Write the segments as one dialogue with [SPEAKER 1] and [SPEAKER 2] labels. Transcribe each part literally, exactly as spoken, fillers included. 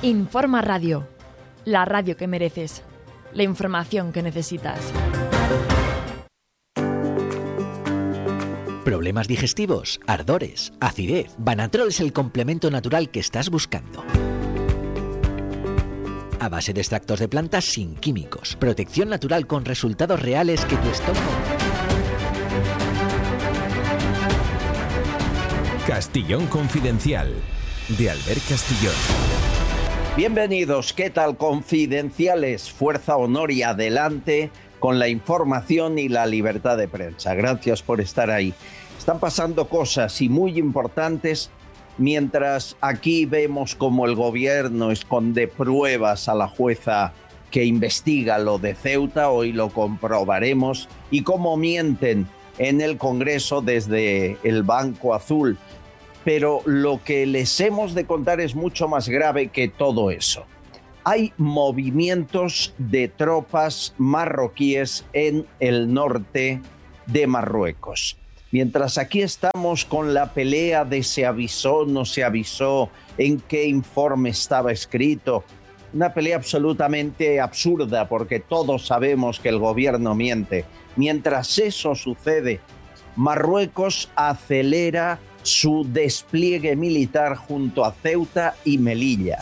[SPEAKER 1] Informa Radio, la radio que mereces, la información que necesitas.
[SPEAKER 2] ¿Problemas digestivos, ardores, acidez? Banatrol es el complemento natural que estás buscando. A base de extractos de plantas sin químicos. Protección natural con resultados reales que tu estómago...
[SPEAKER 3] Castillón Confidencial, de Albert Castillón.
[SPEAKER 4] Bienvenidos, ¿qué tal, confidenciales? Fuerza, honor y adelante con la información y la libertad de prensa. Gracias por estar ahí. Están pasando cosas y muy importantes mientras aquí vemos cómo el gobierno esconde pruebas a la jueza que investiga lo de Ceuta. Hoy lo comprobaremos. Y cómo mienten en el Congreso desde el Banco Azul. Pero lo que les hemos de contar es mucho más grave que todo eso. Hay movimientos de tropas marroquíes en el norte de Marruecos. Mientras aquí estamos con la pelea de se avisó, no se avisó, en qué informe estaba escrito, una pelea absolutamente absurda porque todos sabemos que el gobierno miente. Mientras eso sucede, Marruecos acelera su despliegue militar junto a Ceuta y Melilla.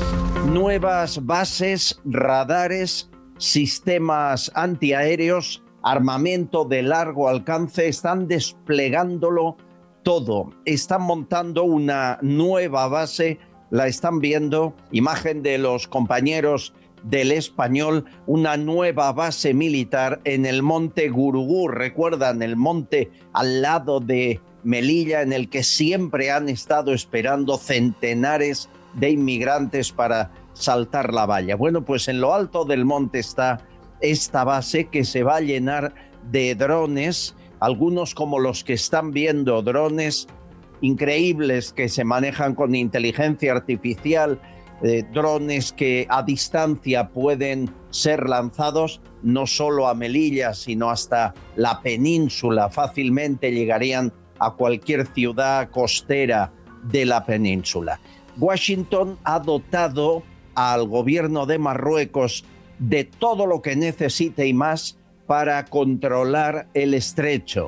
[SPEAKER 4] Nuevas bases, radares, sistemas antiaéreos, armamento de largo alcance, están desplegándolo todo. Están montando una nueva base, la están viendo, imagen de los compañeros del Español, una nueva base militar en el monte Gurugú. Recuerdan el monte al lado de Melilla, en el que siempre han estado esperando centenares de inmigrantes para saltar la valla. Bueno, pues en lo alto del monte está esta base que se va a llenar de drones, algunos como los que están viendo, drones increíbles que se manejan con inteligencia artificial, eh, drones que a distancia pueden ser lanzados no solo a Melilla, sino hasta la península. Fácilmente llegarían a cualquier ciudad costera de la península. Washington ha dotado al gobierno de Marruecos de todo lo que necesite y más para controlar el estrecho.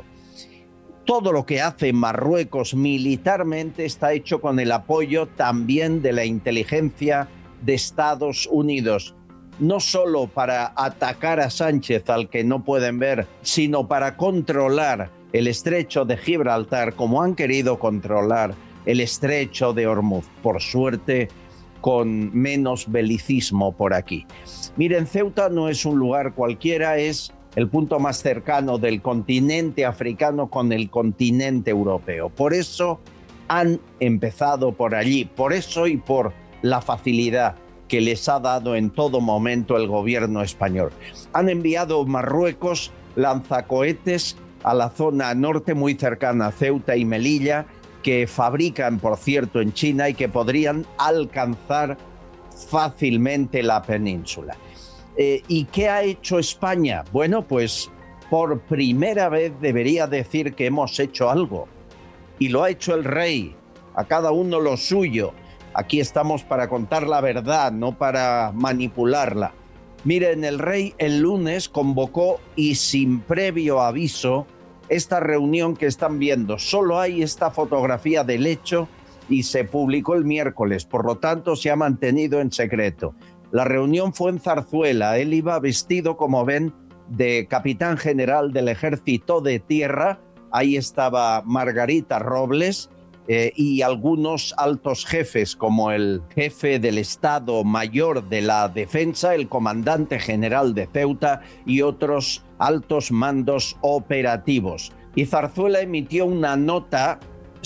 [SPEAKER 4] Todo lo que hace Marruecos militarmente está hecho con el apoyo también de la inteligencia de Estados Unidos. No solo para atacar a Sánchez, al que no pueden ver, sino para controlar el estrecho de Gibraltar, como han querido controlar el estrecho de Hormuz. Por suerte, con menos belicismo por aquí. Miren, Ceuta no es un lugar cualquiera, es el punto más cercano del continente africano con el continente europeo. Por eso han empezado por allí, por eso y por la facilidad que les ha dado en todo momento el gobierno español. Han enviado Marruecos lanzacohetes a la zona norte muy cercana a Ceuta y Melilla, que fabrican, por cierto, en China y que podrían alcanzar fácilmente la península. Eh, ¿Y qué ha hecho España? Bueno, pues por primera vez debería decir que hemos hecho algo. Y lo ha hecho el rey, a cada uno lo suyo. Aquí estamos para contar la verdad, no para manipularla. Miren, el rey el lunes convocó y sin previo aviso esta reunión que están viendo. Solo hay esta fotografía del hecho y se publicó el miércoles, por lo tanto se ha mantenido en secreto. La reunión fue en Zarzuela. Él iba vestido, como ven, de capitán general del Ejército de Tierra. Ahí estaba Margarita Robles eh, y algunos altos jefes, como el jefe del Estado Mayor de la Defensa, el comandante general de Ceuta y otros altos mandos operativos. Y Zarzuela emitió una nota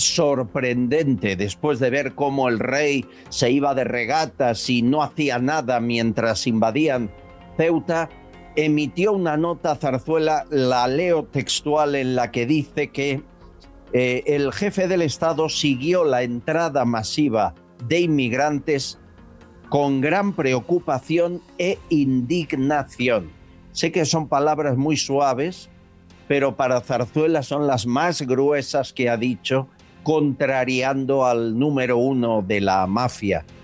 [SPEAKER 4] sorprendente después de ver cómo el rey se iba de regatas y no hacía nada mientras invadían Ceuta. Emitió una nota Zarzuela, la leo textual, en la que dice que eh, el jefe del Estado siguió la entrada masiva de inmigrantes con gran preocupación e indignación. Sé que son palabras muy suaves, pero para Zarzuela son las más gruesas que ha dicho, contrariando al número uno de la mafia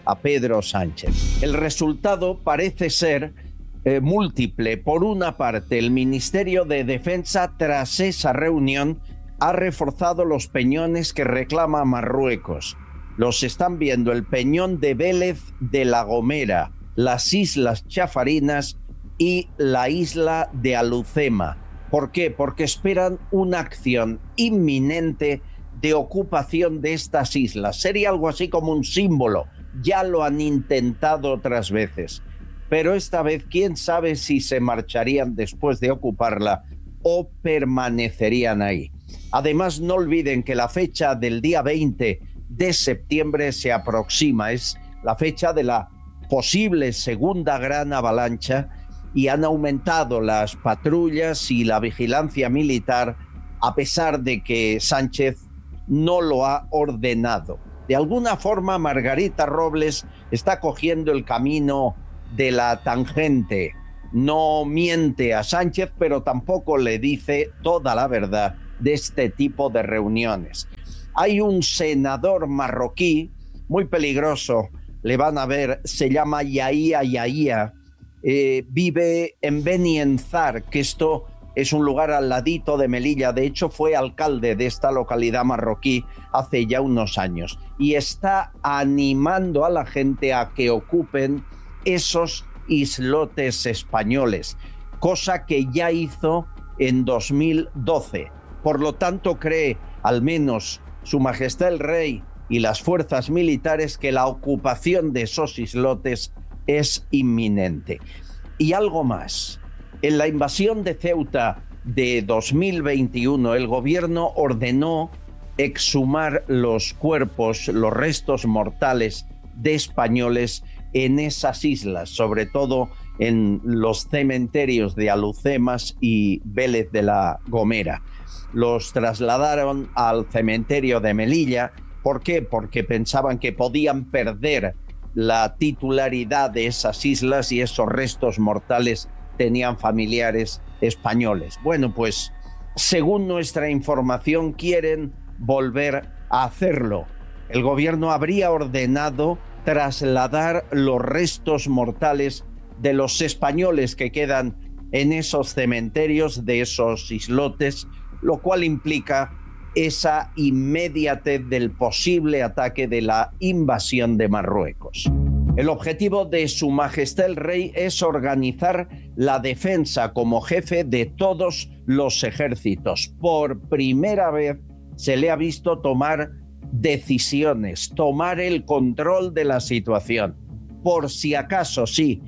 [SPEAKER 4] a Pedro Sánchez. El resultado parece ser eh, múltiple. Por una parte, el Ministerio de Defensa, tras esa reunión, ha reforzado los peñones que reclama Marruecos. Los están viendo el peñón de Vélez de la Gomera, las Islas Chafarinas y la isla de Alucema. ¿Por qué? Porque esperan una acción inminente de ocupación de estas islas. Sería algo así como un símbolo. Ya lo han intentado otras veces. Pero esta vez, quién sabe si se marcharían después de ocuparla o permanecerían ahí. Además, no olviden que la fecha del día veinte de septiembre se aproxima. Es la fecha de la posible segunda gran avalancha y han aumentado las patrullas y la vigilancia militar a pesar de que Sánchez no lo ha ordenado. De alguna forma, Margarita Robles está cogiendo el camino de la tangente. No miente a Sánchez, pero tampoco le dice toda la verdad de este tipo de reuniones. Hay un senador marroquí muy peligroso, le van a ver, se llama Yahia Yahia, eh, vive en Beni Enzar, que esto es un lugar al ladito de Melilla. De hecho, fue alcalde de esta localidad marroquí hace ya unos años y está animando a la gente a que ocupen esos islotes españoles, cosa que ya hizo en dos mil doce. Por lo tanto, cree, al menos Su Majestad el Rey y las fuerzas militares, que la ocupación de esos islotes es inminente. Y algo más. En la invasión de Ceuta de dos mil veintiuno, el gobierno ordenó exhumar los cuerpos, los restos mortales de españoles en esas islas, sobre todo en los cementerios de Alucemas y Vélez de la Gomera. Los trasladaron al cementerio de Melilla. ¿Por qué? Porque pensaban que podían perder la titularidad de esas islas y esos restos mortales tenían familiares españoles. Bueno, pues según nuestra información quieren volver a hacerlo. El gobierno habría ordenado trasladar los restos mortales de los españoles que quedan en esos cementerios, de esos islotes, lo cual implica esa inmediatez del posible ataque de la invasión de Marruecos. El objetivo de Su Majestad el Rey es organizar la defensa como jefe de todos los ejércitos. Por primera vez se le ha visto tomar decisiones, tomar el control de la situación. Por si acaso, sí,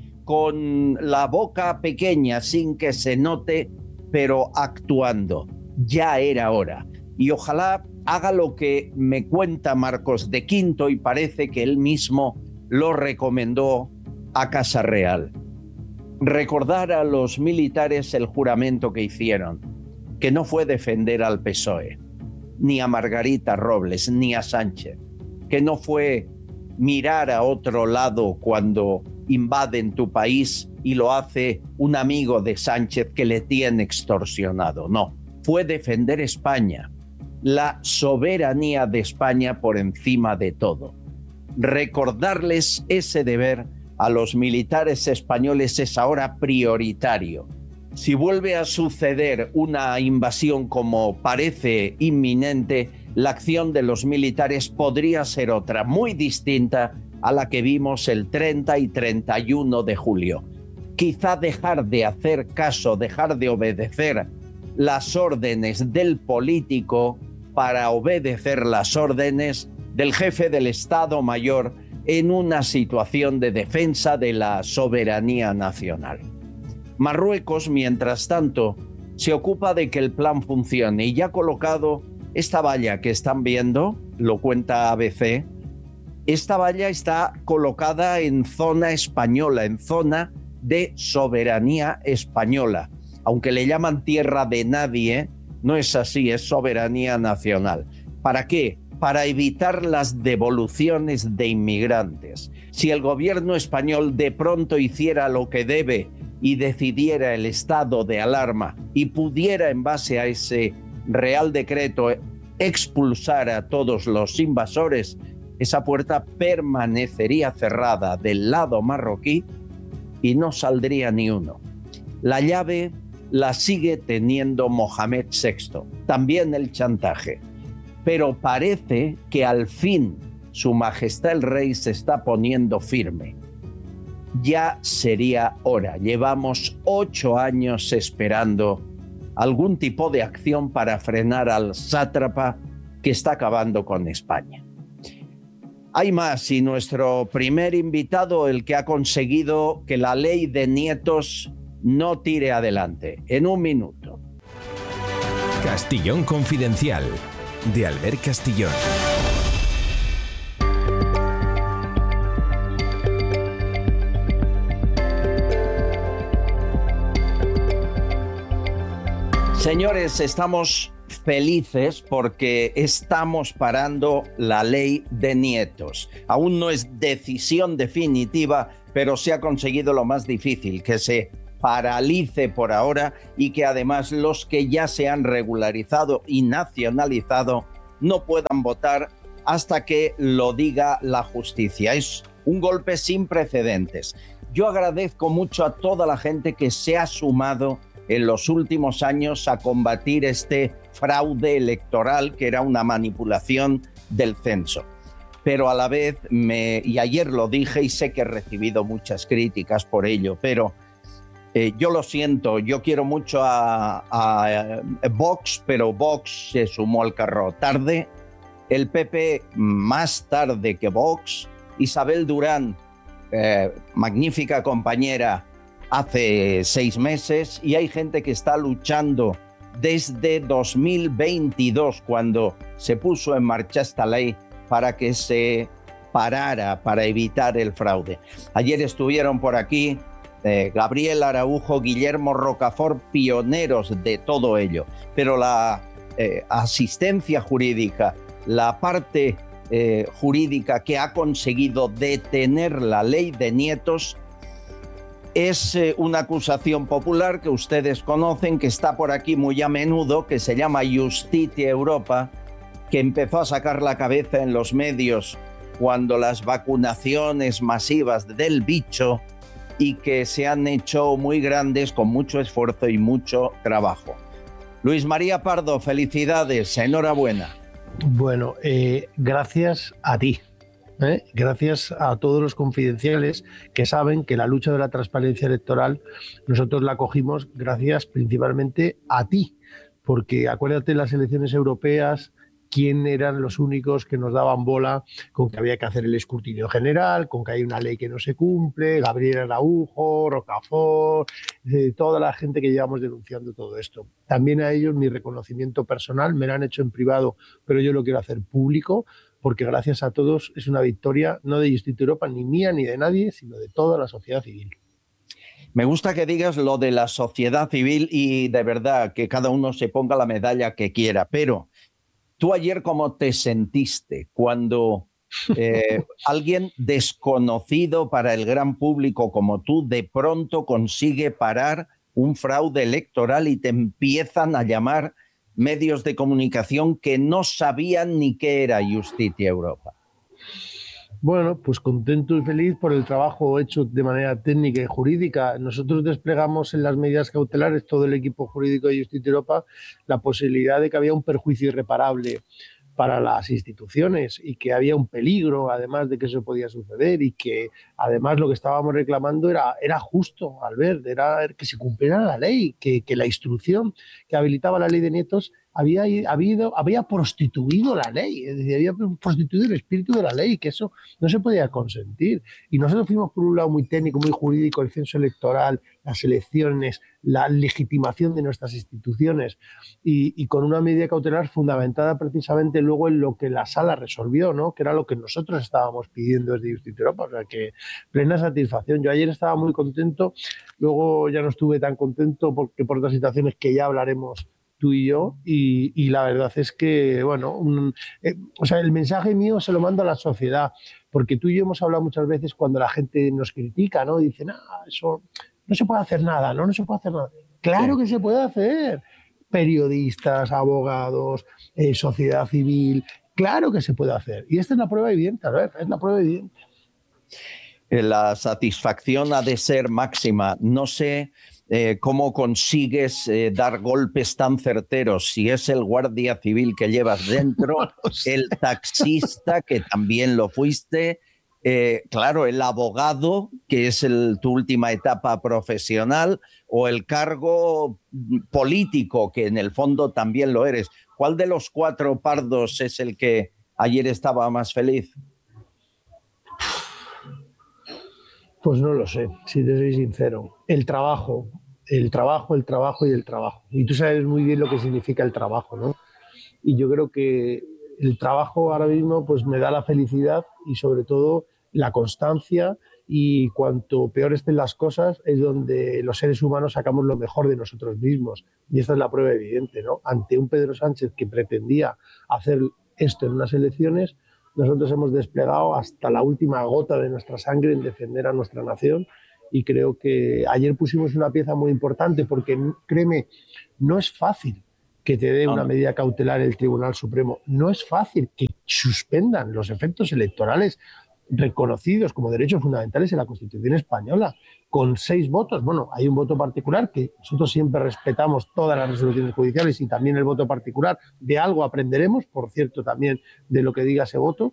[SPEAKER 4] con la boca pequeña, sin que se note, pero actuando. Ya era hora. Y ojalá haga lo que me cuenta Marcos de Quinto, y parece que él mismo lo recomendó a Casa Real. Recordar a los militares el juramento que hicieron, que no fue defender al P S O E, ni a Margarita Robles, ni a Sánchez, que no fue mirar a otro lado cuando invaden tu país y lo hace un amigo de Sánchez que le tiene extorsionado. No, fue defender España, la soberanía de España por encima de todo. Recordarles ese deber a los militares españoles es ahora prioritario. Si vuelve a suceder una invasión como parece inminente, la acción de los militares podría ser otra, muy distinta a la que vimos el treinta y treinta y uno de julio. Quizá dejar de hacer caso, dejar de obedecer las órdenes del político para obedecer las órdenes del jefe del Estado Mayor en una situación de defensa de la soberanía nacional. Marruecos, mientras tanto, se ocupa de que el plan funcione y ya ha colocado esta valla que están viendo, lo cuenta A B C. Esta valla está colocada en zona española, en zona de soberanía española. Aunque le llaman tierra de nadie, no es así, es soberanía nacional. ¿Para qué? Para evitar las devoluciones de inmigrantes. Si el gobierno español de pronto hiciera lo que debe y decidiera el estado de alarma y pudiera, en base a ese Real Decreto, expulsar a todos los invasores, esa puerta permanecería cerrada del lado marroquí y no saldría ni uno. La llave la sigue teniendo Mohamed sexto, también el chantaje. Pero parece que al fin Su Majestad el Rey se está poniendo firme. Ya sería hora. Llevamos ocho años esperando algún tipo de acción para frenar al sátrapa que está acabando con España. Hay más, y nuestro primer invitado, el que ha conseguido que la ley de nietos no tire adelante. En un minuto.
[SPEAKER 3] Castillón Confidencial, de Albert Castillón.
[SPEAKER 4] Señores, estamos felices porque estamos parando la ley de nietos. Aún no es decisión definitiva, pero se ha conseguido lo más difícil, que se paralice por ahora y que además los que ya se han regularizado y nacionalizado no puedan votar hasta que lo diga la justicia. Es un golpe sin precedentes. Yo agradezco mucho a toda la gente que se ha sumado en los últimos años a combatir este fraude electoral que era una manipulación del censo. Pero a la vez, me, y ayer lo dije y sé que he recibido muchas críticas por ello, pero eh, yo lo siento, yo quiero mucho a, a, a Vox, pero Vox se sumó al carro tarde, el P P más tarde que Vox, Isabel Durán, eh, magnífica compañera, hace seis meses, y hay gente que está luchando desde dos mil veintidós, cuando se puso en marcha esta ley para que se parara, para evitar el fraude. Ayer estuvieron por aquí eh, Gabriel Araujo, Guillermo Rocafort, pioneros de todo ello, pero la eh, asistencia jurídica, la parte eh, jurídica que ha conseguido detener la ley de nietos, es eh, una acusación popular que ustedes conocen, que está por aquí muy a menudo, que se llama Justitia Europa, que empezó a sacar la cabeza en los medios cuando las vacunaciones masivas del bicho, y que se han hecho muy grandes con mucho esfuerzo y mucho trabajo. Luis María Pardo, felicidades, enhorabuena.
[SPEAKER 5] Bueno, eh, gracias a ti. ¿Eh? Gracias a todos los confidenciales que saben que la lucha de la transparencia electoral nosotros la cogimos gracias principalmente a ti, porque acuérdate las elecciones europeas, quién eran los únicos que nos daban bola con que había que hacer el escrutinio general, con que hay una ley que no se cumple, Gabriel Araujo, Rocafort, eh, toda la gente que llevamos denunciando todo esto. También a ellos mi reconocimiento personal, me lo han hecho en privado, pero yo lo quiero hacer público, porque gracias a todos es una victoria no de Justitia Europa, ni mía ni de nadie, sino de toda la sociedad civil.
[SPEAKER 4] Me gusta que digas lo de la sociedad civil y de verdad que cada uno se ponga la medalla que quiera, pero tú ayer ¿cómo te sentiste cuando eh, alguien desconocido para el gran público como tú de pronto consigue parar un fraude electoral y te empiezan a llamar medios de comunicación que no sabían ni qué era Justitia Europa?
[SPEAKER 5] Bueno, pues contento y feliz por el trabajo hecho de manera técnica y jurídica. Nosotros desplegamos en las medidas cautelares, todo el equipo jurídico de Justitia Europa, la posibilidad de que había un perjuicio irreparable para las instituciones y que había un peligro, además de que eso podía suceder, y que además lo que estábamos reclamando era, era justo, Albert, era que se cumpliera la ley, que, que la instrucción que habilitaba la ley de nietos había, habido, había prostituido la ley, es decir, había prostituido el espíritu de la ley, que eso no se podía consentir. Y nosotros fuimos por un lado muy técnico, muy jurídico, el censo electoral, las elecciones, la legitimación de nuestras instituciones, y, y con una medida cautelar fundamentada precisamente luego en lo que la sala resolvió, ¿no? Que era lo que nosotros estábamos pidiendo desde Justitia Europa, o sea que plena satisfacción. Yo ayer estaba muy contento, luego ya no estuve tan contento porque por otras situaciones que ya hablaremos tú y yo, y, y la verdad es que, bueno, un, eh, o sea, el mensaje mío se lo mando a la sociedad, porque tú y yo hemos hablado muchas veces cuando la gente nos critica, ¿no? Dicen, ah, eso no se puede hacer nada, ¿no? No se puede hacer nada. Claro sí que se puede hacer. Periodistas, abogados, eh, sociedad civil, Claro que se puede hacer. Y esta es la prueba evidente, a ver, es la prueba evidente.
[SPEAKER 4] La satisfacción ha de ser máxima. No sé eh, cómo consigues eh, dar golpes tan certeros, si es el guardia civil que llevas dentro,
[SPEAKER 5] No sé.
[SPEAKER 4] el taxista, que también lo fuiste, eh, claro, el abogado, que es el, tu última etapa profesional, o el cargo político, que en el fondo también lo eres. ¿Cuál de los cuatro pardos es el que ayer estaba más feliz?
[SPEAKER 5] Pues no lo sé, si te soy sincero. El trabajo, el trabajo, el trabajo y el trabajo. Y tú sabes muy bien lo que significa el trabajo, ¿no? Y yo creo que el trabajo ahora mismo pues me da la felicidad y sobre todo la constancia, y cuanto peor estén las cosas es donde los seres humanos sacamos lo mejor de nosotros mismos. Y esta es la prueba evidente, ¿no? Ante un Pedro Sánchez que pretendía hacer esto en unas elecciones, nosotros hemos desplegado hasta la última gota de nuestra sangre en defender a nuestra nación, y creo que ayer pusimos una pieza muy importante porque, créeme, no es fácil que te dé una medida cautelar el Tribunal Supremo. No es fácil que suspendan los efectos electorales reconocidos como derechos fundamentales en la Constitución española con seis votos. Bueno, hay un voto particular que nosotros siempre respetamos todas las resoluciones judiciales, y también el voto particular, de algo aprenderemos, por cierto, también de lo que diga ese voto.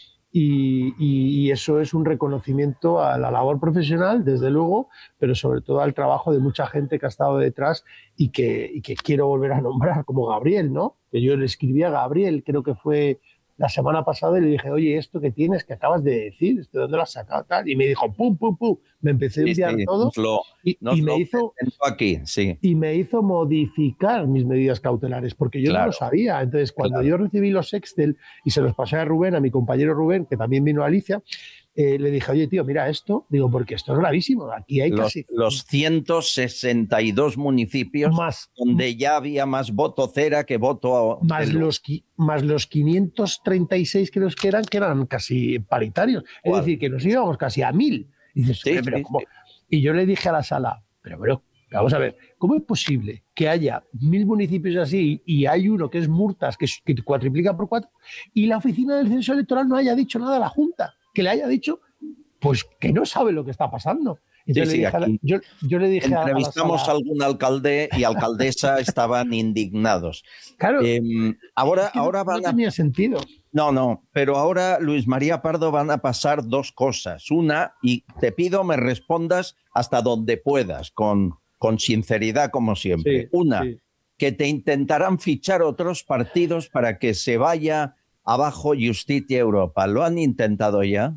[SPEAKER 5] Y, y, y eso es un reconocimiento a la labor profesional, desde luego, pero sobre todo al trabajo de mucha gente que ha estado detrás y que, y que quiero volver a nombrar, como Gabriel, ¿no? Que yo le escribí a Gabriel, creo que fue la semana pasada, y le dije, oye, esto que tienes, que acabas de decir, ¿de dónde lo has sacado? Tal. Y me dijo, pum, pum, pum. Me empecé a enviar
[SPEAKER 4] sí, sí,
[SPEAKER 5] todo
[SPEAKER 4] nos lo,
[SPEAKER 5] y,
[SPEAKER 4] nos
[SPEAKER 5] y, me
[SPEAKER 4] lo
[SPEAKER 5] hizo,
[SPEAKER 4] aquí, sí.
[SPEAKER 5] y me hizo modificar mis medidas cautelares, porque yo
[SPEAKER 4] Claro,
[SPEAKER 5] no lo sabía. Entonces, cuando
[SPEAKER 4] claro.
[SPEAKER 5] yo recibí los Excel y se los pasé a Rubén, a mi compañero Rubén, que también vino a Alicia, eh, le dije, oye, tío, mira esto. Digo, porque esto es gravísimo. Aquí hay
[SPEAKER 4] los,
[SPEAKER 5] casi...
[SPEAKER 4] Los ciento sesenta y dos municipios
[SPEAKER 5] más,
[SPEAKER 4] donde ya había más voto cera que voto...
[SPEAKER 5] Más los, más los quinientos treinta y seis creo que eran, que eran casi paritarios. Es
[SPEAKER 4] ¿Cuál?
[SPEAKER 5] decir, que nos íbamos casi a mil. Y dices,
[SPEAKER 4] Sí,
[SPEAKER 5] pero,
[SPEAKER 4] sí,
[SPEAKER 5] ¿cómo?
[SPEAKER 4] sí.
[SPEAKER 5] Y yo le dije a la sala, pero, pero, vamos a ver, ¿cómo es posible que haya mil municipios así y hay uno que es Murtas, que, que cuatriplica por cuatro, y la oficina del censo electoral no haya dicho nada a la Junta? Que le haya dicho, pues que no sabe lo que está pasando. Entonces
[SPEAKER 4] Sí,
[SPEAKER 5] le
[SPEAKER 4] sí,
[SPEAKER 5] dije,
[SPEAKER 4] aquí
[SPEAKER 5] yo, yo le dije
[SPEAKER 4] entrevistamos
[SPEAKER 5] a, a,
[SPEAKER 4] a algún alcalde y alcaldesa estaban indignados.
[SPEAKER 5] Claro,
[SPEAKER 4] eh, ahora,
[SPEAKER 5] es que
[SPEAKER 4] ahora
[SPEAKER 5] no,
[SPEAKER 4] van
[SPEAKER 5] no
[SPEAKER 4] a...
[SPEAKER 5] tenía sentido.
[SPEAKER 4] No, no, pero ahora, Luis María Pardo, van a pasar dos cosas. Una, y te pido me respondas hasta donde puedas, con, con sinceridad como siempre.
[SPEAKER 5] Sí,
[SPEAKER 4] Una,
[SPEAKER 5] sí.
[SPEAKER 4] que te intentarán fichar otros partidos para que se vaya abajo Justicia Europa. ¿Lo han intentado ya?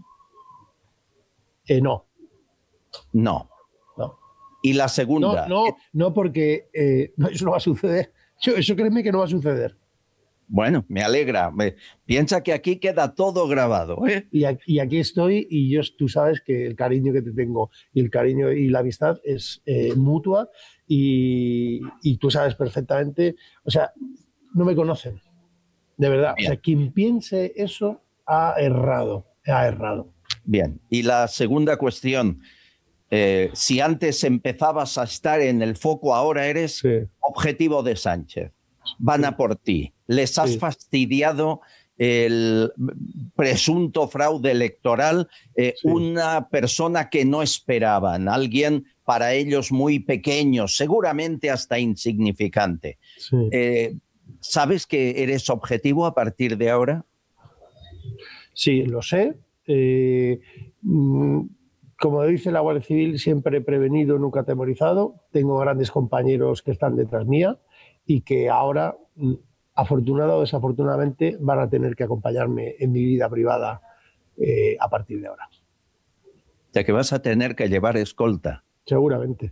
[SPEAKER 5] Eh, no.
[SPEAKER 4] No.
[SPEAKER 5] No.
[SPEAKER 4] Y la segunda...
[SPEAKER 5] No, no, no, porque eh, no, eso no va a suceder. Eso, eso créeme que no va a suceder.
[SPEAKER 4] Bueno, me alegra. Me, piensa que aquí queda todo grabado, ¿eh?
[SPEAKER 5] Y, aquí, y aquí estoy, y yo, tú sabes que el cariño que te tengo y el cariño y la amistad es eh, mutua, y, y tú sabes perfectamente, o sea, no me conocen, de verdad. Bien. O sea, quien piense eso ha errado, ha errado.
[SPEAKER 4] Bien, y la segunda cuestión, eh, si antes empezabas a estar en el foco, ahora eres sí. objetivo de Sánchez. Van sí. a por ti. Les has sí. fastidiado el presunto fraude electoral, eh, sí. una persona que no esperaban, alguien para ellos muy pequeño, seguramente hasta insignificante. Sí. Eh, ¿Sabes que eres objetivo a partir de ahora?
[SPEAKER 5] Sí, lo sé. Eh, como dice la Guardia Civil, siempre he prevenido, nunca atemorizado. Tengo grandes compañeros que están detrás mía y que ahora, afortunada o desafortunadamente, van a tener que acompañarme en mi vida privada eh, a partir de ahora.
[SPEAKER 4] O sea que vas a tener que llevar escolta.
[SPEAKER 5] Seguramente.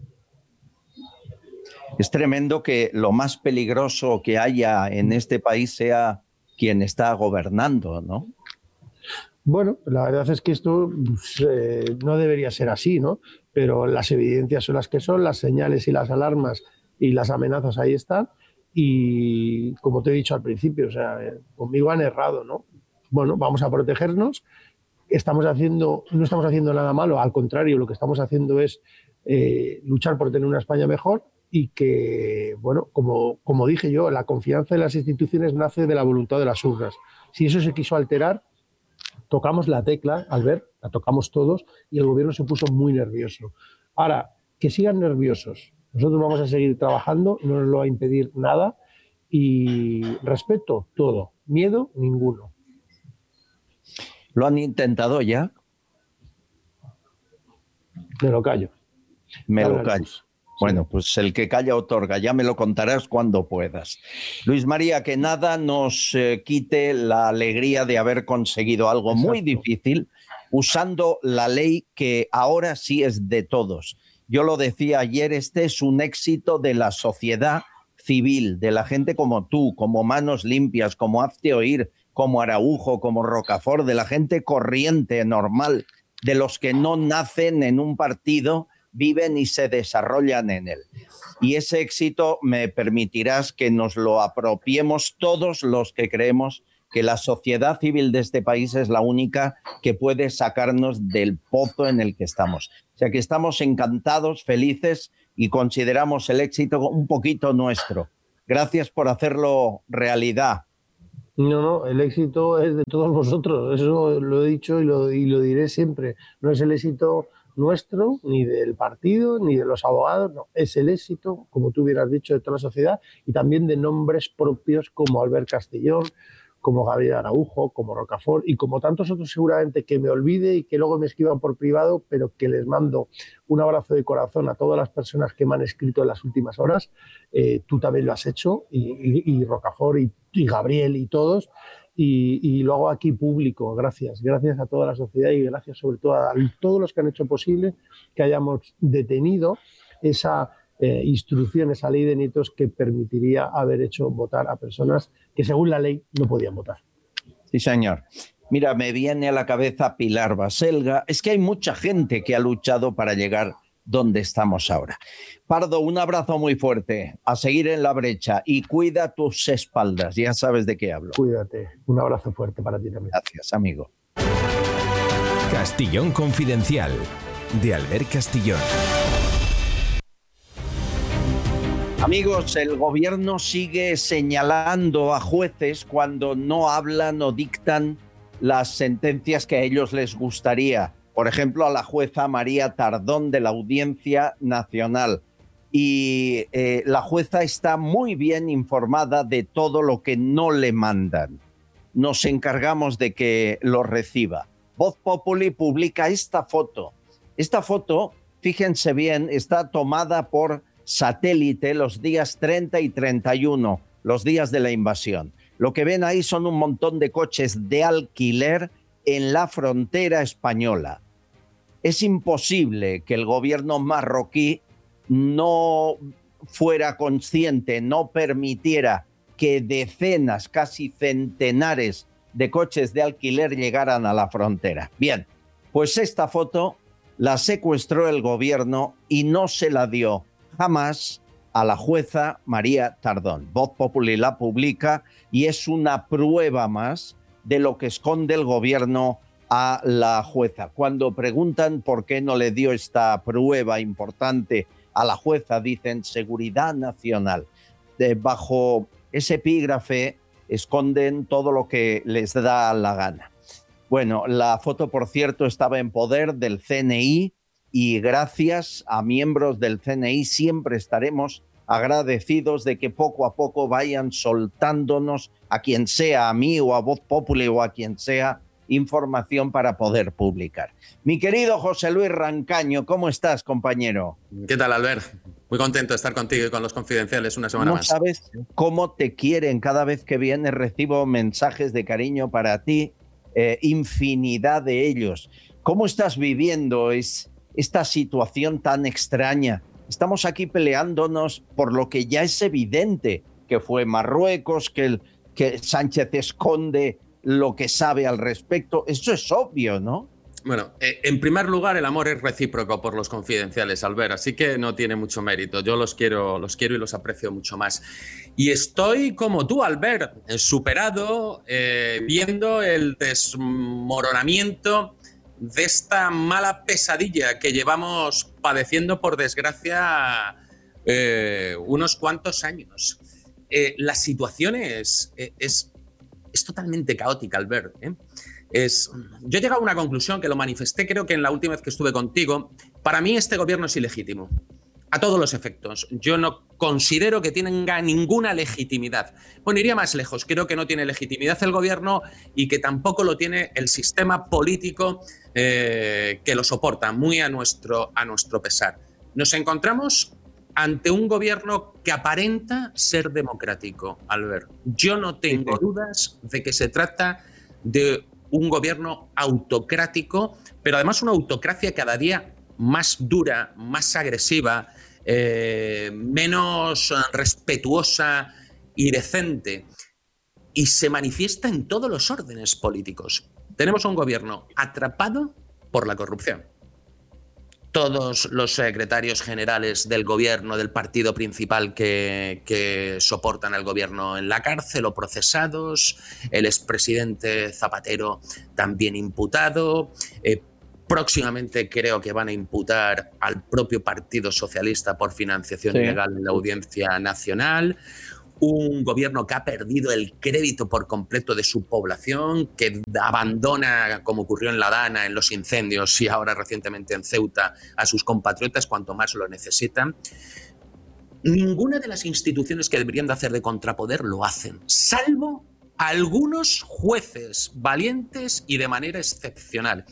[SPEAKER 4] Es tremendo que lo más peligroso que haya en este país sea quien está gobernando, ¿no?
[SPEAKER 5] Bueno, la verdad es que esto pues, eh, no debería ser así, ¿no? Pero las evidencias son las que son, las señales y las alarmas y las amenazas ahí están. Y como te he dicho al principio, o sea, eh, conmigo han errado, ¿no? Bueno, vamos a protegernos. Estamos haciendo, no estamos haciendo nada malo, al contrario, lo que estamos haciendo es eh, luchar por tener una España mejor, y que, bueno, como, como dije yo, la confianza en las instituciones nace de la voluntad de las urnas. Si eso se quiso alterar, tocamos la tecla, Albert, la tocamos todos y el gobierno se puso muy nervioso. Ahora, que sigan nerviosos. Nosotros vamos a seguir trabajando, no nos lo va a impedir nada y respeto todo, miedo ninguno.
[SPEAKER 4] ¿Lo han intentado ya?
[SPEAKER 5] Me lo callo.
[SPEAKER 4] Me lo callo. Bueno, pues el que calla otorga, ya me lo contarás cuando puedas. Luis María, que nada nos eh, quite la alegría de haber conseguido algo Exacto. muy difícil usando la ley que ahora sí es de todos. Yo lo decía ayer, este es un éxito de la sociedad civil, de la gente como tú, como Manos Limpias, como Hazte Oír, como Araujo, como Rocafort, de la gente corriente, normal, de los que no nacen en un partido, viven y se desarrollan en él. Y ese éxito me permitirás que nos lo apropiemos todos los que creemos que la sociedad civil de este país es la única que puede sacarnos del pozo en el que estamos. O sea que estamos encantados, felices y consideramos el éxito un poquito nuestro. Gracias por hacerlo realidad.
[SPEAKER 5] No, no, el éxito es de todos vosotros. Eso lo he dicho y lo, y lo diré siempre. No es el éxito nuestro, ni del partido, ni de los abogados, no, es el éxito, como tú hubieras dicho, de toda la sociedad y también de nombres propios como Albert Castillón, como Gabriel Araujo, como Rocafort y como tantos otros seguramente que me olvide y que luego me escriban por privado, pero que les mando un abrazo de corazón a todas las personas que me han escrito en las últimas horas. Eh, tú también lo has hecho y, y, y Rocafort y, y Gabriel y todos. Y, y lo hago aquí público, gracias, gracias a toda la sociedad y gracias sobre todo a todos los que han hecho posible que hayamos detenido esa eh, instrucción, esa ley de nietos que permitiría haber hecho votar a personas que según la ley no podían votar.
[SPEAKER 4] Sí, señor. Mira, me viene a la cabeza Pilar Baselga. Es que hay mucha gente que ha luchado para llegar donde estamos ahora. Pardo, un abrazo muy fuerte, a seguir en la brecha y cuida tus espaldas, ya sabes de qué hablo.
[SPEAKER 5] Cuídate, un abrazo fuerte para ti también.
[SPEAKER 4] Gracias, amigo.
[SPEAKER 3] Castillón Confidencial, de Albert Castillón.
[SPEAKER 4] Amigos, el gobierno sigue señalando a jueces cuando no hablan o dictan las sentencias que a ellos les gustaría. Por ejemplo, a la jueza María Tardón de la Audiencia Nacional. Y eh, la jueza está muy bien informada de todo lo que no le mandan. Nos encargamos de que lo reciba. Voz Populi publica esta foto. Esta foto, fíjense bien, está tomada por satélite los días treinta y treinta y uno, los días de la invasión. Lo que ven ahí son un montón de coches de alquiler en la frontera española. Es imposible que el gobierno marroquí no fuera consciente, no permitiera que decenas, casi centenares de coches de alquiler llegaran a la frontera. Bien, pues esta foto la secuestró el gobierno y no se la dio jamás a la jueza María Tardón. Voz Populi la publica y es una prueba más de lo que esconde el gobierno a la jueza. Cuando preguntan por qué no le dio esta prueba importante a la jueza, dicen seguridad nacional. De, bajo ese epígrafe esconden todo lo que les da la gana. Bueno, la foto, por cierto, estaba en poder del C N I y gracias a miembros del C N I siempre estaremos agradecidos de que poco a poco vayan soltándonos a quien sea, a mí o a Voz Populi o a quien sea, información para poder publicar. Mi querido José Luis Rancaño, ¿cómo estás, compañero?
[SPEAKER 6] ¿Qué tal, Albert? Muy contento de estar contigo y con los confidenciales una semana
[SPEAKER 4] no
[SPEAKER 6] más.
[SPEAKER 4] No sabes cómo te quieren. Cada vez que vienes recibo mensajes de cariño para ti, eh, infinidad de ellos. ¿Cómo estás viviendo es, esta situación tan extraña? Estamos aquí peleándonos por lo que ya es evidente, que fue Marruecos, que, el, que Sánchez esconde lo que sabe al respecto. Eso es obvio, ¿no?
[SPEAKER 6] Bueno, eh, en primer lugar, el amor es recíproco por los confidenciales, Albert, así que no tiene mucho mérito. Yo los quiero, los quiero y los aprecio mucho más. Y estoy como tú, Albert, superado, eh, viendo el desmoronamiento de esta mala pesadilla que llevamos padeciendo, por desgracia, eh, unos cuantos años. Eh, la situación es... es es totalmente caótica, Albert. ¿eh? Es, yo he llegado a una conclusión que lo manifesté, creo que en la última vez que estuve contigo. Para mí este gobierno es ilegítimo, a todos los efectos. Yo no considero que tenga ninguna legitimidad. Bueno, iría más lejos. Creo que no tiene legitimidad el gobierno y que tampoco lo tiene el sistema político eh, que lo soporta, muy a nuestro, a nuestro pesar. Nos encontramos ante un gobierno que aparenta ser democrático, Albert. Yo no tengo dudas de que se trata de un gobierno autocrático, pero además una autocracia cada día más dura, más agresiva, eh, menos respetuosa y decente. Y se manifiesta en todos los órdenes políticos. Tenemos un gobierno atrapado por la corrupción. Todos los secretarios generales del gobierno, del partido principal que, que soportan al gobierno en la cárcel o procesados, el expresidente Zapatero también imputado, eh, próximamente creo que van a imputar al propio Partido Socialista por financiación sí. ilegal en la Audiencia Nacional. Un gobierno que ha perdido el crédito por completo de su población, que abandona, como ocurrió en La Dana, en los incendios y ahora recientemente en Ceuta, a sus compatriotas cuanto más lo necesitan. Ninguna de las instituciones que deberían de hacer de contrapoder lo hacen, salvo algunos jueces valientes y de manera excepcional.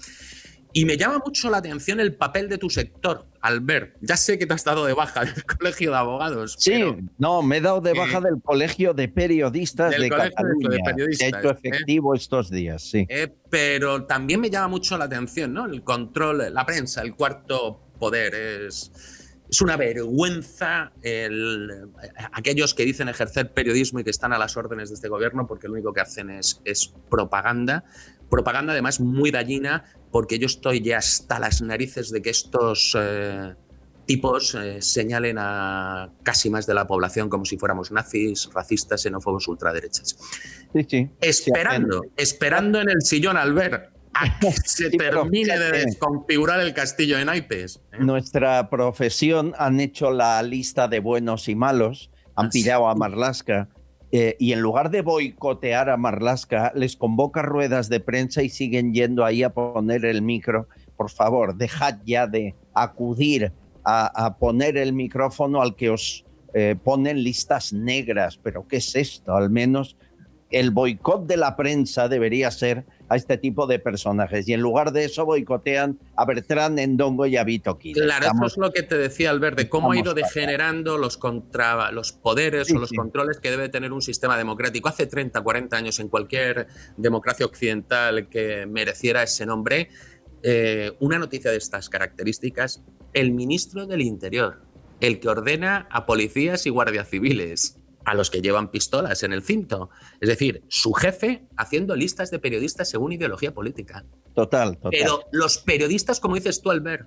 [SPEAKER 6] Y me llama mucho la atención el papel de tu sector, Albert. Ya sé que te has dado de baja del Colegio de Abogados.
[SPEAKER 4] Sí,
[SPEAKER 6] pero,
[SPEAKER 4] no, me he dado de baja eh, del Colegio de Periodistas de Cataluña. De periodistas, se ha hecho efectivo eh, estos días, sí.
[SPEAKER 6] Eh, pero también me llama mucho la atención, ¿no? El control, la prensa, el cuarto poder. Es, es una vergüenza el, aquellos que dicen ejercer periodismo y que están a las órdenes de este gobierno, porque lo único que hacen es, es propaganda. Propaganda además muy dañina, porque yo estoy ya hasta las narices de que estos eh, tipos eh, señalen a casi más de la población como si fuéramos nazis, racistas, xenófobos, ultraderechas.
[SPEAKER 4] Sí, sí.
[SPEAKER 6] Esperando, sí, esperando en el sillón, Albert, a que se sí, termine de desconfigurar el castillo de naipes. ¿eh?
[SPEAKER 4] Nuestra profesión han hecho la lista de buenos y malos, han Así. pillado a Marlaska. Eh, y en lugar de boicotear a Marlaska, les convoca ruedas de prensa y siguen yendo ahí a poner el micro. Por favor, dejad ya de acudir a, a poner el micrófono al que os eh, ponen listas negras. ¿Pero qué es esto? Al menos el boicot de la prensa debería ser a este tipo de personajes. Y en lugar de eso boicotean a Bertrán Endongo y a Vito Quiles.
[SPEAKER 6] Claro, estamos, eso es lo que te decía, Albert, de cómo ha ido degenerando los, contra, los poderes sí, o los sí. controles que debe tener un sistema democrático. Hace treinta, cuarenta años, en cualquier democracia occidental que mereciera ese nombre, eh, una noticia de estas características, el ministro del Interior, el que ordena a policías y guardias civiles, a los que llevan pistolas en el cinto. Es decir, su jefe haciendo listas de periodistas según ideología política.
[SPEAKER 4] Total, total.
[SPEAKER 6] Pero los periodistas, como dices tú, Albert,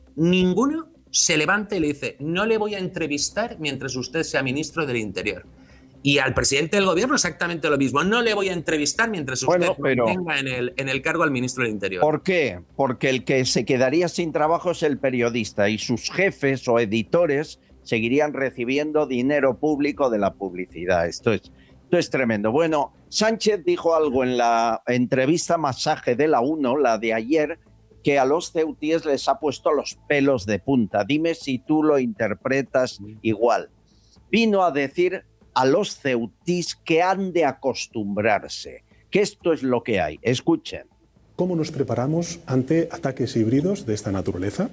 [SPEAKER 6] ninguno se levanta y le dice, no le voy a entrevistar mientras usted sea ministro del Interior. Y al presidente del gobierno exactamente lo mismo. No le voy a entrevistar mientras usted bueno, pero, tenga en el, en el cargo al ministro del Interior.
[SPEAKER 4] ¿Por qué? Porque el que se quedaría sin trabajo es el periodista y sus jefes o editores seguirían recibiendo dinero público de la publicidad. Esto es, esto es tremendo. Bueno, Sánchez dijo algo en la entrevista masaje de la UNO, la de ayer, que a los ceutíes les ha puesto los pelos de punta. Dime si tú lo interpretas igual. Vino a decir a los ceutís que han de acostumbrarse, que esto es lo que hay. Escuchen.
[SPEAKER 7] ¿Cómo nos preparamos ante ataques híbridos de esta naturaleza?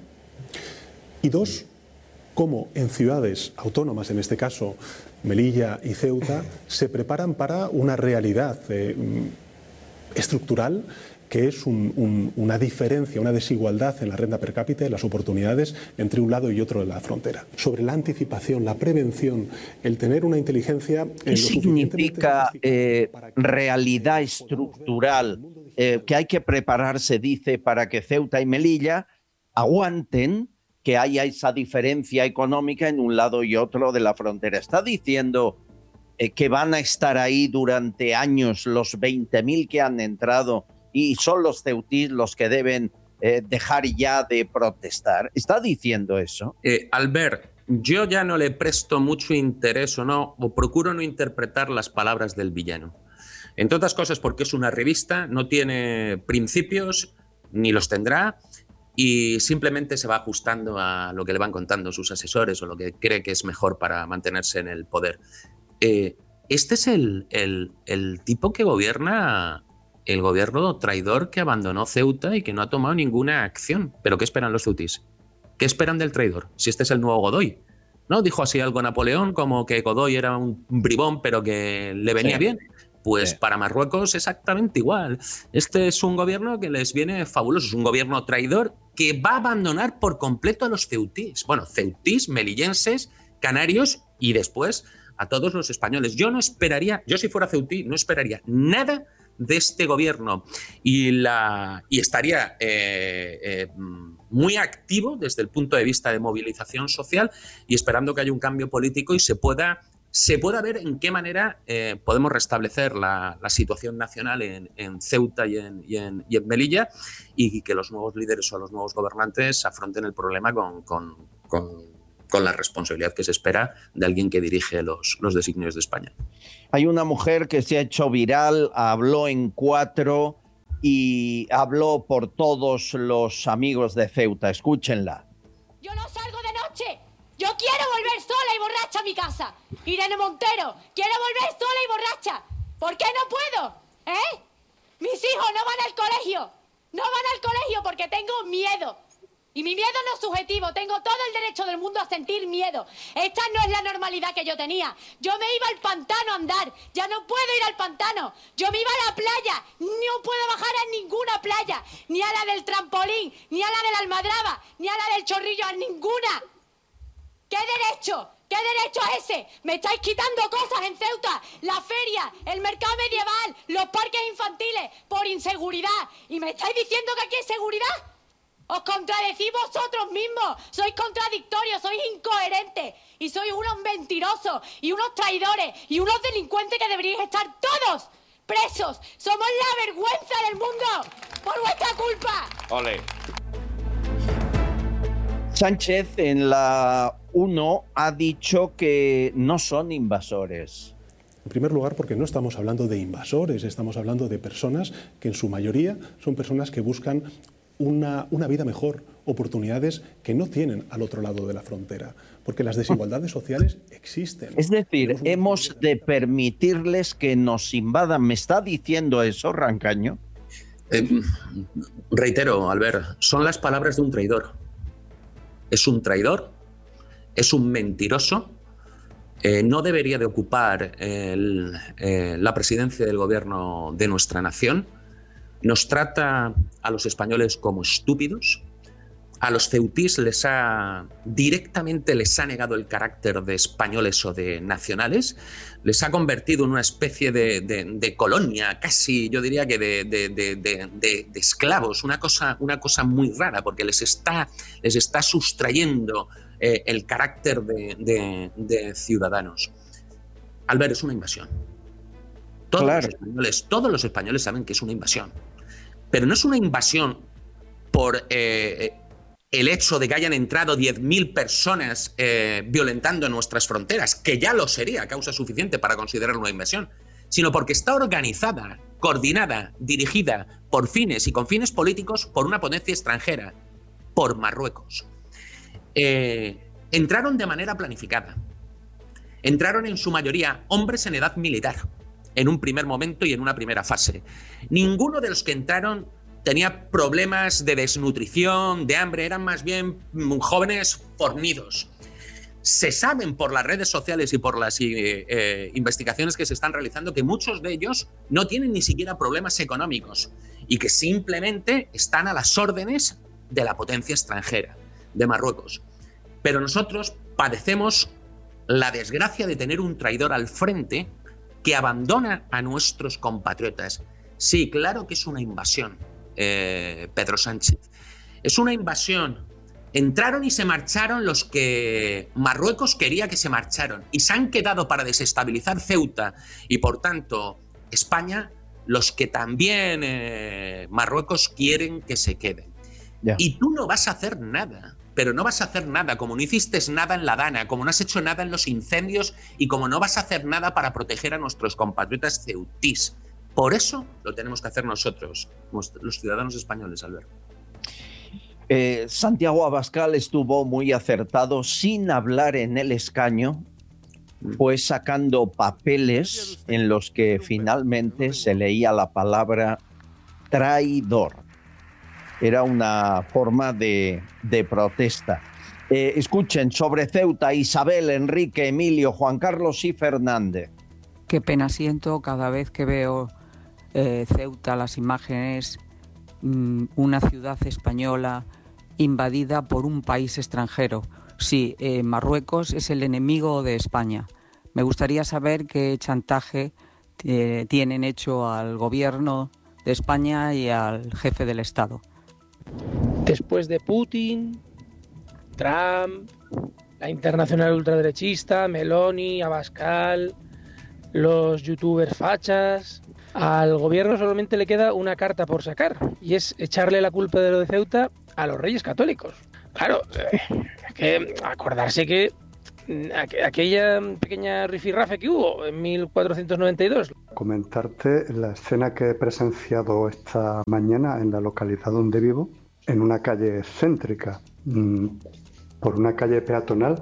[SPEAKER 7] Y dos, cómo en ciudades autónomas, en este caso Melilla y Ceuta, se preparan para una realidad eh, estructural que es un, un, una diferencia, una desigualdad en la renta per cápita y las oportunidades entre un lado y otro de la frontera. Sobre la anticipación, la prevención, el tener una inteligencia...
[SPEAKER 4] ¿Qué eh, significa eh, realidad estructural? Eh, que hay que prepararse, dice, para que Ceuta y Melilla aguanten que haya esa diferencia económica en un lado y otro de la frontera. Está diciendo eh, que van a estar ahí durante años los veinte mil que han entrado y son los ceutís los que deben eh, dejar ya de protestar. ¿Está diciendo eso?
[SPEAKER 6] Eh, Albert, yo ya no le presto mucho interés o no, o procuro no interpretar las palabras del villano. Entre otras cosas porque es una revista, no tiene principios, ni los tendrá, y simplemente se va ajustando a lo que le van contando sus asesores o lo que cree que es mejor para mantenerse en el poder. Eh, este es el, el, el tipo que gobierna el gobierno traidor que abandonó Ceuta y que no ha tomado ninguna acción. ¿Pero qué esperan los ceutíes? ¿Qué esperan del traidor? Si este es el nuevo Godoy. ¿No? Dijo así algo Napoleón, como que Godoy era un bribón, pero que le venía sí. bien. Pues sí. Para Marruecos exactamente igual. Este es un gobierno que les viene fabuloso. Es un gobierno traidor que va a abandonar por completo a los ceutíes. Bueno, ceutíes, melillenses, canarios y después a todos los españoles. Yo no esperaría, yo si fuera ceutí, no esperaría nada de este gobierno y, la, y estaría eh, eh, muy activo desde el punto de vista de movilización social y esperando que haya un cambio político y se pueda, se pueda ver en qué manera eh, podemos restablecer la, la situación nacional en, en Ceuta y en, y, en, y en Melilla y que los nuevos líderes o los nuevos gobernantes afronten el problema con, con, con con la responsabilidad que se espera de alguien que dirige los, los designios de España.
[SPEAKER 4] Hay una mujer que se ha hecho viral, habló en Cuatro y habló por todos los amigos de Ceuta. Escúchenla.
[SPEAKER 8] Yo no salgo de noche. Yo quiero volver sola y borracha a mi casa. Irene Montero, quiero volver sola y borracha. ¿Por qué no puedo? ¿Eh? Mis hijos no van al colegio. No van al colegio porque tengo miedo. Y mi miedo no es subjetivo, tengo todo el derecho del mundo a sentir miedo. Esta no es la normalidad que yo tenía. Yo me iba al pantano a andar, ya no puedo ir al pantano. Yo me iba a la playa, no puedo bajar a ninguna playa. Ni a la del trampolín, ni a la de la Almadraba, ni a la del Chorrillo, a ninguna. ¿Qué derecho? ¿Qué derecho es ese? Me estáis quitando cosas en Ceuta, la feria, el mercado medieval, los parques infantiles, por inseguridad. ¿Y me estáis diciendo que aquí hay seguridad? Os contradecís vosotros mismos, sois contradictorios, sois incoherentes y sois unos mentirosos y unos traidores y unos delincuentes que deberíais estar todos presos. Somos la vergüenza del mundo por vuestra culpa.
[SPEAKER 4] Ole. Sánchez en la uno ha dicho que no son invasores.
[SPEAKER 7] En primer lugar, porque no estamos hablando de invasores, estamos hablando de personas que en su mayoría son personas que buscan Una, una vida mejor, oportunidades que no tienen al otro lado de la frontera, porque las desigualdades sociales existen.
[SPEAKER 4] Es decir, hemos de permitirles que nos invadan. ¿Me está diciendo eso, Rancaño?
[SPEAKER 6] Eh, reitero, Albert, son las palabras de un traidor. Es un traidor, es un mentiroso, eh, no debería de ocupar el, eh, la presidencia del gobierno de nuestra nación. Nos trata a los españoles como estúpidos. A los ceutíes les ha directamente les ha negado el carácter de españoles o de nacionales. Les ha convertido en una especie de, de, de colonia, casi yo diría que de, de, de, de, de, de esclavos. Una cosa, una cosa muy rara porque les está, les está sustrayendo eh, el carácter de, de, de ciudadanos. Albert, es una invasión. Todos, claro. los españoles, todos los españoles saben que es una invasión. Pero no es una invasión por eh, el hecho de que hayan entrado diez mil personas eh, violentando nuestras fronteras, que ya lo sería causa suficiente para considerarlo una invasión, sino porque está organizada, coordinada, dirigida por fines y con fines políticos por una potencia extranjera, por Marruecos. Eh, entraron de manera planificada. Entraron en su mayoría hombres en edad militar, en un primer momento y en una primera fase. Ninguno de los que entraron tenía problemas de desnutrición, de hambre, eran más bien jóvenes fornidos. Se saben por las redes sociales y por las eh, eh, investigaciones que se están realizando que muchos de ellos no tienen ni siquiera problemas económicos y que simplemente están a las órdenes de la potencia extranjera, de Marruecos. Pero nosotros padecemos la desgracia de tener un traidor al frente que abandona a nuestros compatriotas. Sí, claro que es una invasión, eh, Pedro Sánchez. Es una invasión. Entraron y se marcharon los que Marruecos quería que se marcharon y se han quedado para desestabilizar Ceuta y, por tanto, España, los que también eh, Marruecos quieren que se queden. Yeah. Y tú no vas a hacer nada. Pero no vas a hacer nada, como no hiciste nada en la Dana, como no has hecho nada en los incendios y como no vas a hacer nada para proteger a nuestros compatriotas ceutís. Por eso lo tenemos que hacer nosotros, los ciudadanos españoles, Albert.
[SPEAKER 4] Eh, Santiago Abascal estuvo muy acertado, sin hablar en el escaño, fue sacando papeles en los que finalmente se leía la palabra traidor. Era una forma de, de protesta. Eh, escuchen, sobre Ceuta, Isabel, Enrique, Emilio, Juan Carlos y Fernández.
[SPEAKER 9] Qué pena siento cada vez que veo eh, Ceuta, las imágenes, mmm, una ciudad española invadida por un país extranjero. Sí, eh, Marruecos es el enemigo de España. Me gustaría saber qué chantaje eh, tienen hecho al gobierno de España y al jefe del Estado.
[SPEAKER 10] Después de Putin, Trump, la internacional ultraderechista, Meloni, Abascal, los youtubers fachas, al gobierno solamente le queda una carta por sacar, y es echarle la culpa de lo de Ceuta a los Reyes Católicos. Claro, es que acordarse que aquella pequeña rifirrafe que hubo en mil cuatrocientos noventa y dos.
[SPEAKER 11] Comentarte la escena que he presenciado esta mañana en la localidad donde vivo, en una calle céntrica, por una calle peatonal,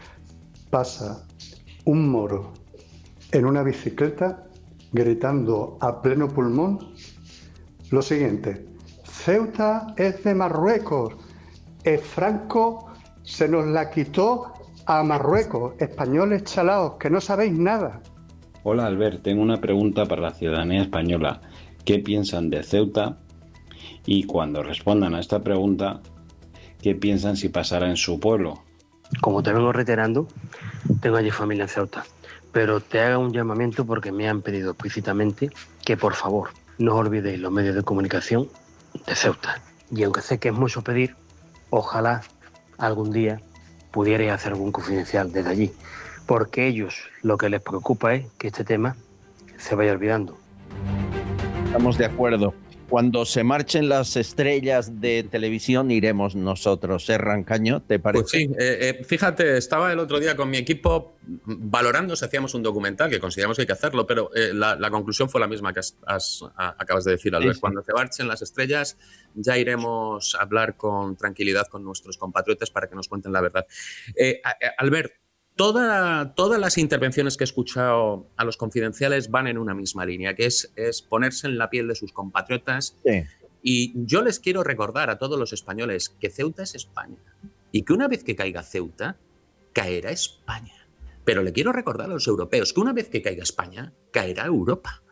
[SPEAKER 11] pasa un moro en una bicicleta gritando a pleno pulmón lo siguiente: Ceuta es de Marruecos, es Franco se nos la quitó a Marruecos, españoles chalaos, que no sabéis nada.
[SPEAKER 12] Hola Albert, tengo una pregunta para la ciudadanía española. ¿Qué piensan de Ceuta? Y cuando respondan a esta pregunta, ¿qué piensan si pasara en su pueblo?
[SPEAKER 13] Como te vengo reiterando, tengo allí familia en Ceuta, pero te hago un llamamiento porque me han pedido explícitamente que por favor no os olvidéis los medios de comunicación de Ceuta. Y aunque sé que es mucho pedir, ojalá algún día pudierais hacer algún confidencial desde allí, porque ellos lo que les preocupa es que este tema se vaya olvidando.
[SPEAKER 4] Estamos de acuerdo. Cuando se marchen las estrellas de televisión iremos nosotros. ¿Eh, Rancaño? ¿Te parece?
[SPEAKER 6] Pues sí, eh, eh, fíjate, estaba el otro día con mi equipo valorando si hacíamos un documental, que consideramos que hay que hacerlo, pero eh, la, la conclusión fue la misma que has, has, a, acabas de decir, Albert. Sí, sí. Cuando se marchen las estrellas ya iremos a hablar con tranquilidad con nuestros compatriotas para que nos cuenten la verdad. Eh, Albert, Toda, todas las intervenciones que he escuchado a los confidenciales van en una misma línea, que es, es ponerse en la piel de sus compatriotas. Sí. Y yo les quiero recordar a todos los españoles que Ceuta es España y que una vez que caiga Ceuta, caerá España. Pero le quiero recordar a los europeos que una vez que caiga España, caerá Europa.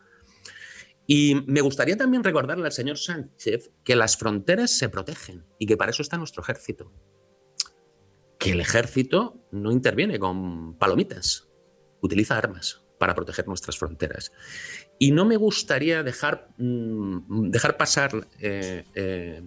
[SPEAKER 6] Y me gustaría también recordarle al señor Sánchez que las fronteras se protegen y que para eso está nuestro ejército. Que el ejército no interviene con palomitas, utiliza armas para proteger nuestras fronteras. Y no me gustaría dejar, mmm, dejar pasar, eh, eh,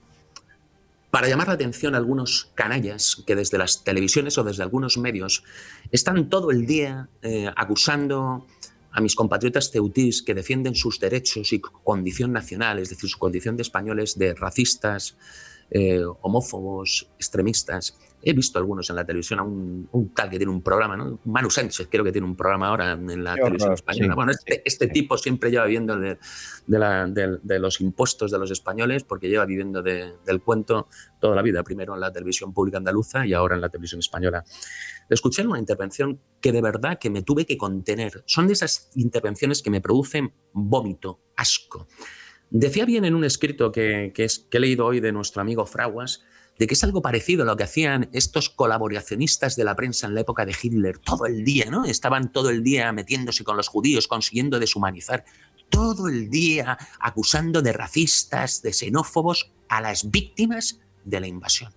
[SPEAKER 6] para llamar la atención a algunos canallas que desde las televisiones o desde algunos medios están todo el día eh, acusando a mis compatriotas ceutís que defienden sus derechos y condición nacional, es decir, su condición de españoles, de racistas, eh, homófobos, extremistas. He visto algunos en la televisión, a un, un tal que tiene un programa, ¿no? Manu Sánchez, creo que tiene un programa ahora en la Qué televisión horror, española. Sí, bueno, este, sí, este sí. tipo siempre lleva viviendo de, de, la, de, de los impuestos de los españoles, porque lleva viviendo de, del cuento toda la vida, primero en la televisión pública andaluza y ahora en la televisión española. Le escuché en una intervención que de verdad que me tuve que contener. Son de esas intervenciones que me producen vómito, asco. Decía bien en un escrito que, que, es, que he leído hoy de nuestro amigo Fraguas, de que es algo parecido a lo que hacían estos colaboracionistas de la prensa en la época de Hitler, todo el día, ¿no? Estaban todo el día metiéndose con los judíos, consiguiendo deshumanizar, todo el día acusando de racistas, de xenófobos a las víctimas de la invasión.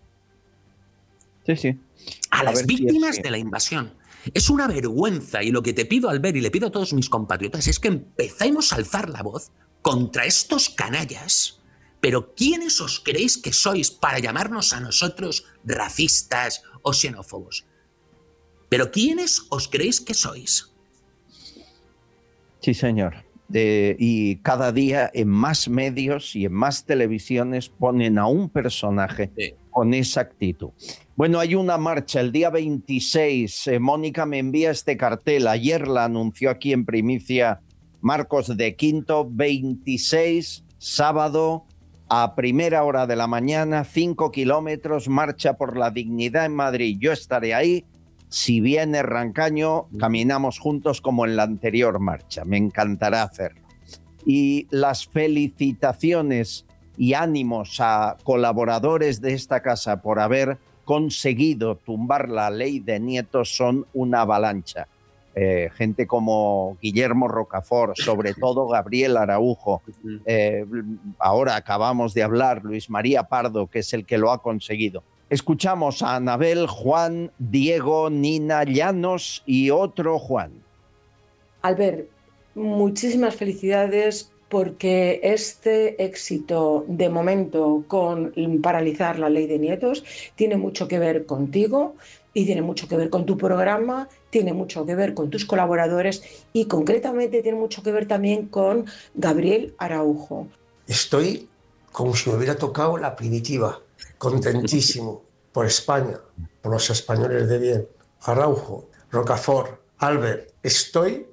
[SPEAKER 4] Sí, sí.
[SPEAKER 6] A, a las víctimas si es, de la invasión. Es una vergüenza, y lo que te pido, Albert, y le pido a todos mis compatriotas, es que empecemos a alzar la voz contra estos canallas. Pero ¿quiénes os creéis que sois para llamarnos a nosotros racistas o xenófobos? ¿Pero quiénes os creéis que sois?
[SPEAKER 4] Sí, señor. Eh, y cada día en más medios y en más televisiones ponen a un personaje sí. con esa actitud. Bueno, hay una marcha el día veintiséis. Eh, Mónica me envía este cartel. Ayer la anunció aquí en primicia Marcos de Quinto, veintiséis, sábado, a primera hora de la mañana, cinco kilómetros, marcha por la dignidad en Madrid. Yo estaré ahí. Si viene Rancaño, caminamos juntos como en la anterior marcha. Me encantará hacerlo. Y las felicitaciones y ánimos a colaboradores de esta casa por haber conseguido tumbar la ley de nietos son una avalancha. Eh, gente como Guillermo Rocafort, sobre todo Gabriel Araujo, eh, ahora acabamos de hablar, Luis María Pardo, que es el que lo ha conseguido. Escuchamos a Anabel, Juan, Diego, Nina, Llanos y otro Juan.
[SPEAKER 14] Albert, muchísimas felicidades porque este éxito de momento con paralizar la ley de nietos tiene mucho que ver contigo y tiene mucho que ver con tu programa, tiene mucho que ver con tus colaboradores y concretamente tiene mucho que ver también con Gabriel Araujo.
[SPEAKER 15] Estoy como si me hubiera tocado la primitiva, contentísimo por España, por los españoles de bien. Araujo, Rocafort, Albert, estoy...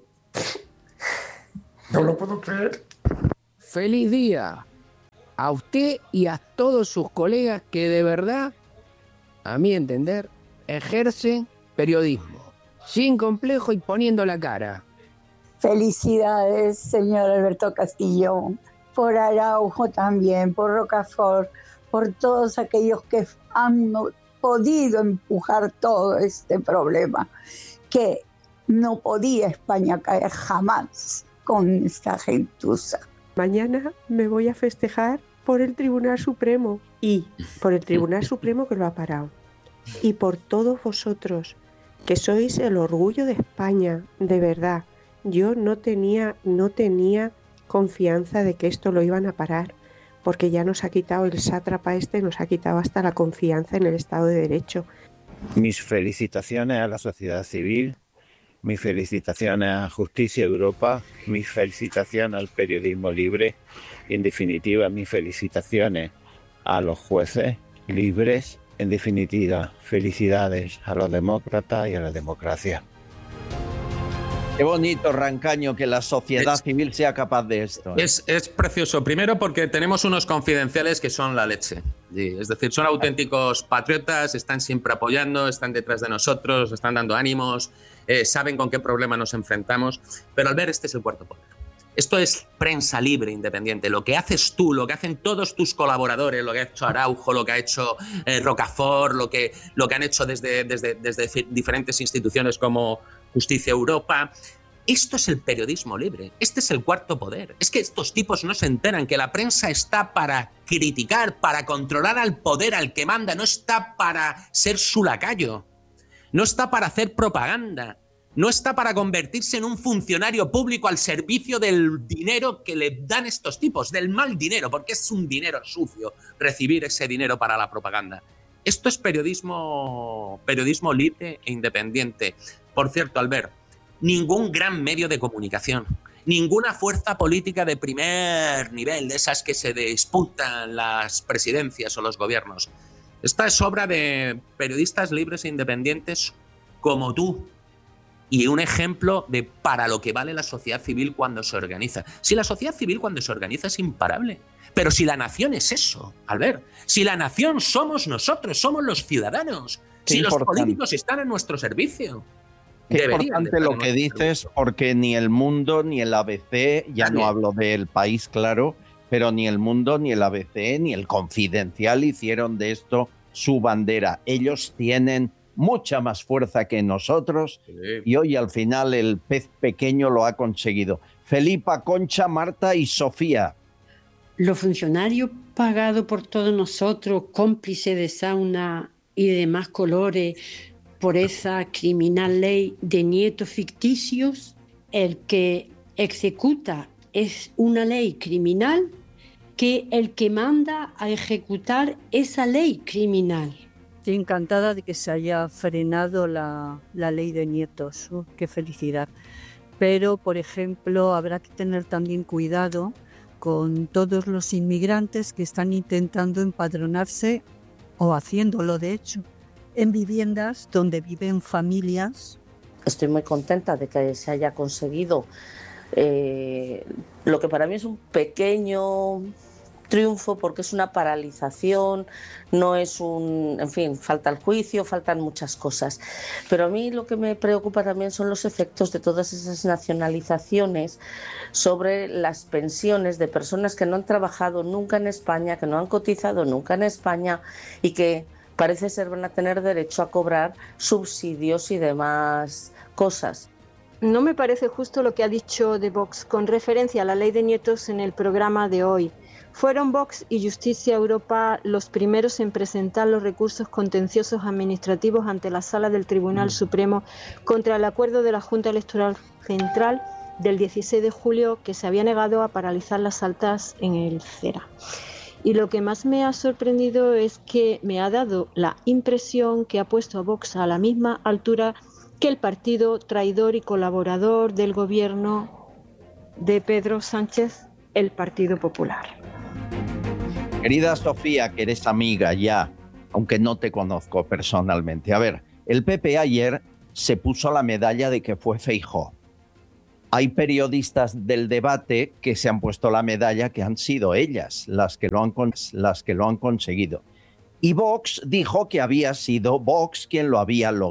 [SPEAKER 15] no lo puedo creer.
[SPEAKER 16] Feliz día a usted y a todos sus colegas que de verdad, a mi entender, ejercen periodismo, sin complejo y poniendo la cara.
[SPEAKER 17] Felicidades, señor Alberto Castillón, por Araujo también, por Rocafort, por todos aquellos que han podido empujar todo este problema, que no podía España caer jamás con esta gentuza.
[SPEAKER 18] Mañana me voy a festejar por el Tribunal Supremo y por el Tribunal Supremo que lo ha parado. Y por todos vosotros, que sois el orgullo de España, de verdad. Yo no tenía, no tenía confianza de que esto lo iban a parar, porque ya nos ha quitado el sátrapa este, nos ha quitado hasta la confianza en el Estado de Derecho.
[SPEAKER 19] Mis felicitaciones a la sociedad civil, mis felicitaciones a Justicia Europa, mis felicitaciones al periodismo libre y, en definitiva, mis felicitaciones a los jueces libres. En definitiva, felicidades a los demócratas y a la democracia.
[SPEAKER 4] Qué bonito, Rancaño, que la sociedad
[SPEAKER 6] es,
[SPEAKER 4] civil sea capaz de esto. ¿eh?
[SPEAKER 6] Es, es precioso. Primero porque tenemos unos confidenciales que son la leche. Sí, es decir, son auténticos patriotas, están siempre apoyando, están detrás de nosotros, están dando ánimos, eh, saben con qué problema nos enfrentamos. Pero al ver, este es el cuarto poder. Esto es prensa libre, independiente. Lo que haces tú, lo que hacen todos tus colaboradores, lo que ha hecho Araujo, lo que ha hecho eh, Rocafort, lo que, lo que han hecho desde, desde, desde diferentes instituciones como Justicia Europa. Esto es el periodismo libre. Este es el cuarto poder. Es que estos tipos no se enteran que la prensa está para criticar, para controlar al poder, al que manda. No está para ser su lacayo. No está para hacer propaganda. No está para convertirse en un funcionario público al servicio del dinero que le dan estos tipos, del mal dinero, porque es un dinero sucio recibir ese dinero para la propaganda. Esto es periodismo, periodismo libre e independiente. Por cierto, Albert, ningún gran medio de comunicación, ninguna fuerza política de primer nivel, de esas que se disputan las presidencias o los gobiernos. Esta es obra de periodistas libres e independientes como tú. Y un ejemplo de para lo que vale la sociedad civil cuando se organiza. Si la sociedad civil cuando se organiza es imparable. Pero si la nación es eso, Albert, si la nación somos nosotros, somos los ciudadanos,
[SPEAKER 4] Qué
[SPEAKER 6] si
[SPEAKER 4] importante.
[SPEAKER 6] los políticos están a nuestro servicio.
[SPEAKER 4] Qué importante lo que dices, porque ni El Mundo ni el A B C, ya
[SPEAKER 6] También.
[SPEAKER 4] no hablo del País, claro, pero ni El Mundo, ni el A B C, ni el Confidencial hicieron de esto su bandera. Ellos tienen mucha más fuerza que nosotros sí. Y hoy al final el pez pequeño lo ha conseguido. Felipa, Concha, Marta y Sofía.
[SPEAKER 20] Los funcionarios pagados por todos nosotros, cómplices de sauna y de demás colores por esa criminal ley de nietos ficticios, el que ejecuta es una ley criminal que el que manda a ejecutar esa ley criminal.
[SPEAKER 21] Estoy encantada de que se haya frenado la, la ley de nietos. Uh, ¡Qué felicidad! Pero, por ejemplo, habrá que tener también cuidado con todos los inmigrantes que están intentando empadronarse, o haciéndolo de hecho, en viviendas donde viven familias.
[SPEAKER 22] Estoy muy contenta de que se haya conseguido
[SPEAKER 1] eh, lo que para mí es un pequeño triunfo, porque es una paralización, no es un, en fin, falta el juicio, faltan muchas cosas. Pero a mí lo que me preocupa también son los efectos de todas esas nacionalizaciones sobre las pensiones de personas que no han trabajado nunca en España, que no han cotizado nunca en España y que parece ser van a tener derecho a cobrar subsidios y demás cosas.
[SPEAKER 22] No me parece justo lo que ha dicho de Vox con referencia a la ley de nietos en el programa de hoy. Fueron Vox y Justicia Europa los primeros en presentar los recursos contenciosos administrativos ante la Sala del Tribunal Supremo contra el acuerdo de la Junta Electoral Central del dieciséis de julio que se había negado a paralizar las altas en el CERA. Y lo que más me ha sorprendido es que me ha dado la impresión que ha puesto a Vox a la misma altura que el partido traidor y colaborador del gobierno de Pedro Sánchez, el Partido Popular.
[SPEAKER 4] Querida Sofía, que eres amiga ya, aunque no te conozco personalmente. A ver, el P P ayer se puso la medalla de que fue Feijóo. Hay periodistas del debate que se han puesto la medalla que han sido ellas las que lo han, las que lo han conseguido. Y Vox dijo que había sido Vox quien lo había logrado.